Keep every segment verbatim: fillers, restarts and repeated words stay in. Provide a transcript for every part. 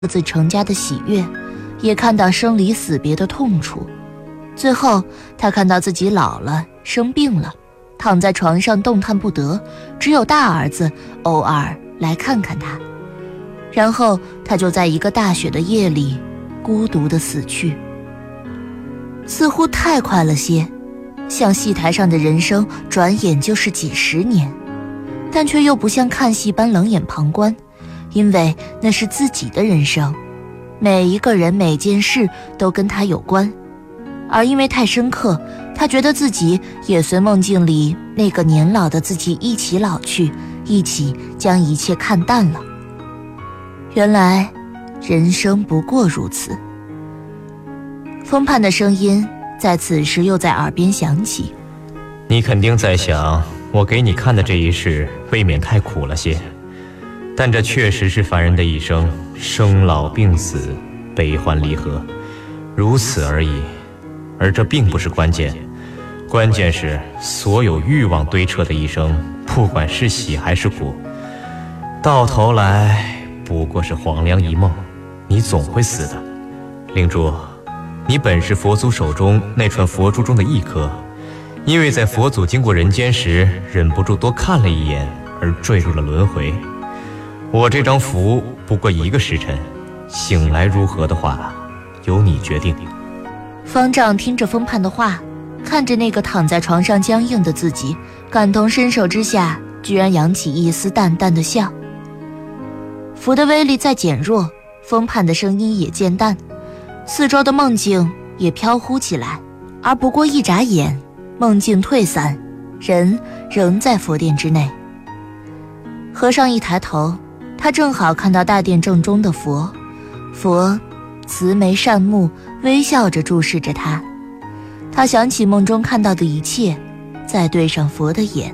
各自成家的喜悦，也看到生离死别的痛楚。最后，他看到自己老了，生病了，躺在床上动弹不得，只有大儿子偶尔来看看他。然后他就在一个大雪的夜里孤独地死去。似乎太快了些，像戏台上的人生转眼就是几十年，但却又不像看戏般冷眼旁观，因为那是自己的人生，每一个人每件事都跟他有关。而因为太深刻，他觉得自己也随梦境里那个年老的自己一起老去，一起将一切看淡了。原来人生不过如此。风盼的声音在此时又在耳边响起， 你肯定在想，我给你看的这一世未免太苦了些，但这确实是凡人的一生，生老病死，悲欢离合，如此而已。而这并不是关键，关键是所有欲望堆砌的一生，不管是喜还是苦，到头来不过是黄粱一梦，你总会死的。灵珠，你本是佛祖手中那串佛珠中的一颗，因为在佛祖经过人间时忍不住多看了一眼，而坠入了轮回。我这张符不过一个时辰，醒来如何的话，由你决定。 方丈听着风盼的话，看着那个躺在床上僵硬的自己，感同身受之下，居然扬起一丝淡淡的笑。符的威力在减弱，风盼的声音也渐淡，四周的梦境也飘忽起来，而不过一眨眼，梦境退散，人仍在佛殿之内。和尚一抬头，他正好看到大殿正中的佛，佛慈眉善目，微笑着注视着他。他想起梦中看到的一切，再对上佛的眼。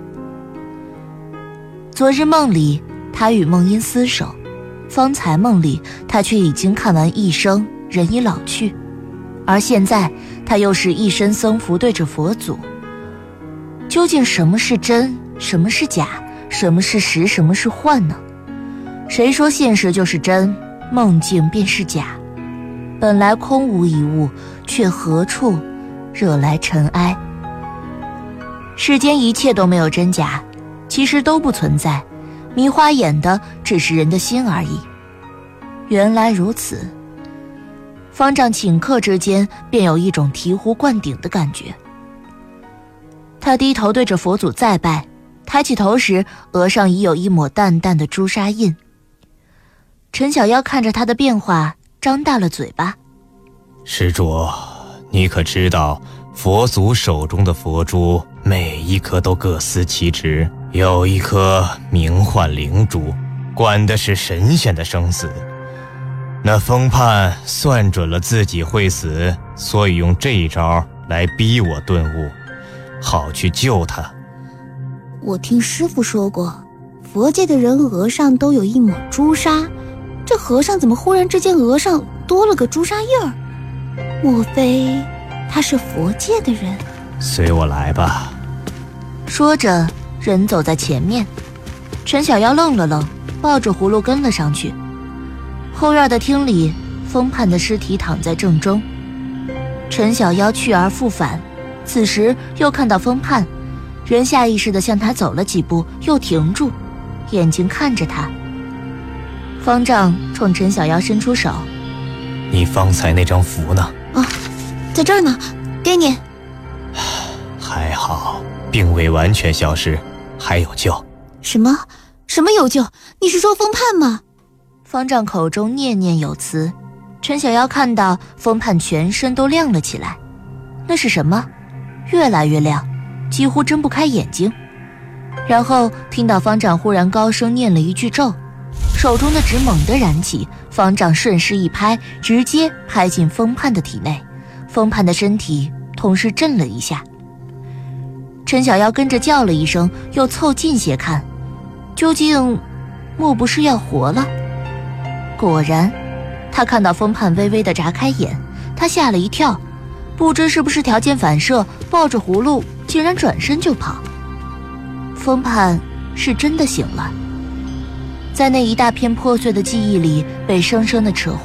昨日梦里，他与梦音厮守，方才梦里，他却已经看完一生，人已老去。而现在，他又是一身僧服对着佛祖。究竟什么是真，什么是假，什么是实，什么是幻呢？谁说现实就是真，梦境便是假？本来空无一物，却何处惹来尘埃？世间一切都没有真假，其实都不存在，迷花眼的只是人的心而已。原来如此，方丈顷刻之间便有一种醍醐灌顶的感觉。他低头对着佛祖再拜，抬起头时，额上已有一抹淡淡的朱砂印。陈小妖看着他的变化，张大了嘴巴。 施主，你可知道佛祖手中的佛珠每一颗都各司其职，有一颗名唤灵珠，管的是神仙的生死。那风盼算准了自己会死，所以用这一招来逼我顿悟，好去救他。 我听师父说过，佛界的人额上都有一抹朱砂，这和尚怎么忽然之间额上多了个朱砂印儿？莫非他是佛界的人？ 随我来吧。 说着，人走在前面。陈小妖愣了愣，抱着葫芦跟了上去。后院的厅里，风盼的尸体躺在正中。陈小妖去而复返，此时又看到风盼，人下意识地向他走了几步，又停住，眼睛看着他。方丈冲陈小妖伸出手：“ 你方才那张符呢？”“ 啊，在这儿呢，给你。”“ 还好，并未完全消失，还有救。”“ 什么？什么有救？你是说风盼吗？” 方丈口中念念有词。陈小妖看到风盼全身都亮了起来，那是什么？越来越亮，几乎睁不开眼睛。然后听到方丈忽然高声念了一句咒，手中的纸猛地燃起，方丈顺势一拍，直接拍进风盼的体内。风盼的身体同时震了一下。陈小妖跟着叫了一声，又凑近些看，究竟莫不是要活了？果然，他看到风盼微微地眨开眼，他吓了一跳，不知是不是条件反射，抱着葫芦竟然转身就跑。风盼是真的醒了。 在那一大片破碎的记忆里被生生的扯